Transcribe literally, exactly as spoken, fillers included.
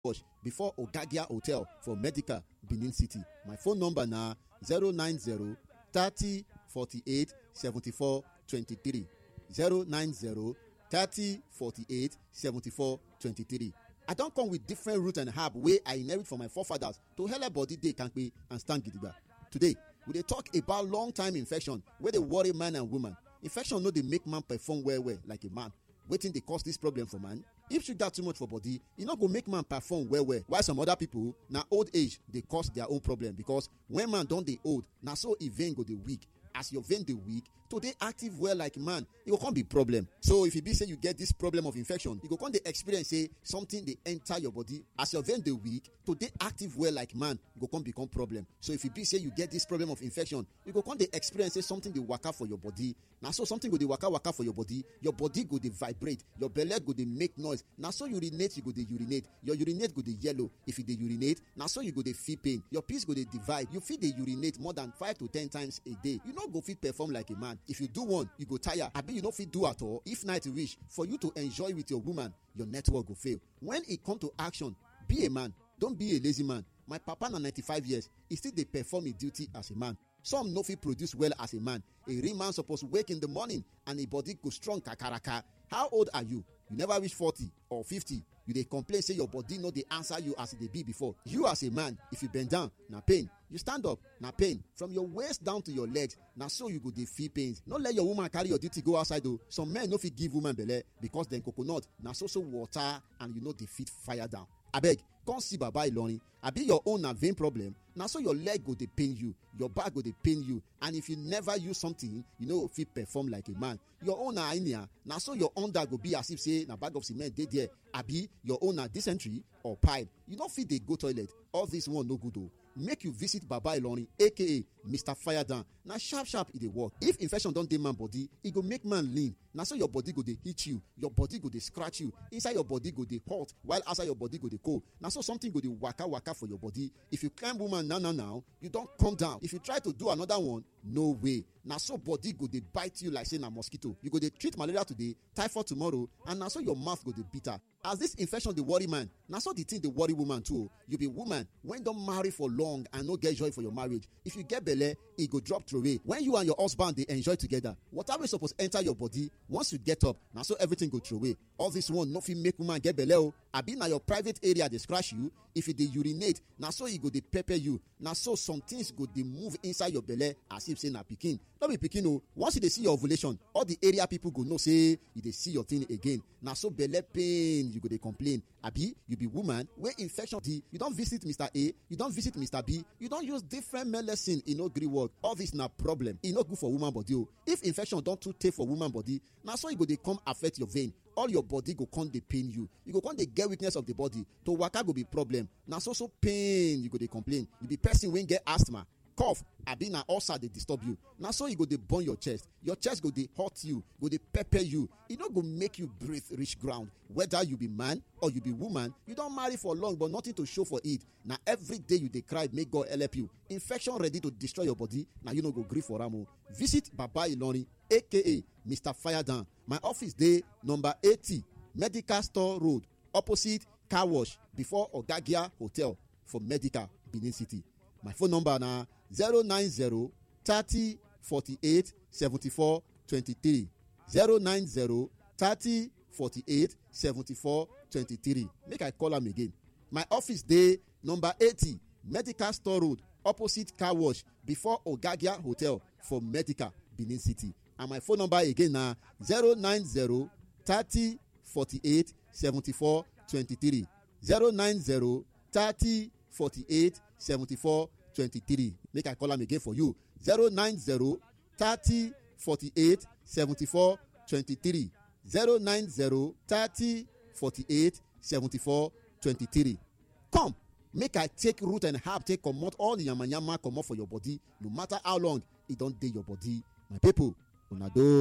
Wash before Ogagia Hotel for Medical, Benin City. My phone number na zero nine zero thirty forty-eight seventy-four twenty-three. zero nine zero thirty forty-eight seventy-four twenty-three. I don come with different root and herb wey I inherit from my forefathers to help body dey kampe and stand gidigba. Today, we dey talk about long time infection wey dey worry man and woman. Infection no dey make man perform well well like a man. Wetin dey cause this problem for man? If sugar too much for body, e no go make man perform well well. While some other people, na old age dey cause their own problem, because when man don dey old, na so e vein go dey weak. As your vein dey weak, to dey active well like man, e go come be problem. So if e be say you get this problem of infection, you go come dey experience say something dey enter your body. As your vein dey weak, to dey active well like man, e go come become problem. So if e be say you get this problem of infection, you go come dey experience say something dey waka for your body. Na so something go dey waka waka for your body, your body go dey vibrate, your belle go dey make noise. Na so urinate, you go dey urinate, your urinate go dey yellow. If you dey urinate, na so you go dey feel pain, your piss go dey divide. You fit dey urinate more than five to ten times a day. You no go fit perform like a man. If you do one, you go tire. Abi you no fit do at all. If night reach for you to enjoy with your woman, your network go fail. When e come to action, be a man. Don't be a lazy man. My papa na ninety-five years, he still dey perform his duty as a man. Some no fit produce well as a man. A real man suppose wake in the morning and a body go strong kakaraka. How old are you? You never reach forty or fifty. You dey complain say your body no dey answer you as e dey be before. You as a man, if you bend down, na pain. You stand up, na pain. From your waist down to your legs, na so you go dey feel pains. No let your woman carry your duty go outside o. Some men no fit give woman belle because dem coconut na so so water and you no dey fit fire down. Abeg, come see Baba Ilorin. Abi your own na vein problem, na so your leg go dey pain you, your back go dey pain you, and if you never use something, you no fit perform like a man. Your own na hernia, na so your under go be as if say na bag of cement dey there. Abi your own na dysentery or pipe, you no fit dey go toilet. All this one no good o. Make you visit Baba Ilorin, aka Mister Firedown. Na sharp sharp e dey work. If infection don dey man body, e go make man lean. Na so your body go dey hit you, your body go dey scratch you, inside your body go dey hot, while outside your body go dey cold. Na so something go dey waka waka for your body. If you climb woman now now now, you don come down. If you try to do another one, no way. Na so body go dey bite you like say na mosquito. You go dey treat malaria today, typhoid tomorrow, and na so your mouth go dey bitter. As this infection dey worry man, na so the thing dey worry woman too. You be woman when don marry for long and no get joy for your marriage. If you get belle, e go drop throway. When you and your husband dey enjoy together, water wey suppose enter your body, once you get up, na so everything go throway. All this one no fit make woman get belle o. Abi na your private area dey scratch you. If you dey urinate, na so e go dey pepper you. Na so some things go dey move inside your belle as if say na pikin. No be pikin o. Once you dey see your ovulation, all the area people go know say you dey see your thing again. Na so belle pain you go dey complain. Abi you be woman wey infection dey, you don visit Mister A, you don visit Mister B, you don use different medicine, e no gree work. All this na problem. E no good for woman body o. If infection don too tey for woman body, na so e go dey come affect your vein. All your body go come dey pain you. You go come dey get weakness of the body. To waka go be problem. Na so so pain you go dey complain. You be person wey get asthma, cough, abi na ulcer dey disturb you. Na so e go dey burn your chest. Your chest go dey hurt you, go dey pepper you. E no go make you breathe reach ground. Whether you be man or you be woman, you don marry for long but nothing to show for it. Na every day you dey cry make God help you. Infection ready to destroy your body, na you no go gree for am o. Visit Baba Ilorin, aka Mister Firedown. My office dey number eighty Medical Store Road, opposite car wash before Ogagia Hotel for Medical, Benin City. My phone number na zero nine zero thirty forty-eight seventy-four twenty-three. zero nine zero thirty forty-eight seventy-four twenty-three. Make I call am again. My office dey number eighty Medical Store Road, opposite car wash before Ogagia Hotel for Medical, Benin City. And my phone number again na zero nine zero thirty forty-eight seventy-four twenty-three. zero nine zero thirty forty-eight seventy-four twenty-three. Make I call am again for you. zero nine zero thirty forty-eight seventy-four twenty-three. zero nine zero thirty forty-eight seventy-four twenty-three. Come, make I take root and herb, take comot all the yamayama comot for your body, no matter how long e don dey your body. My people, una do.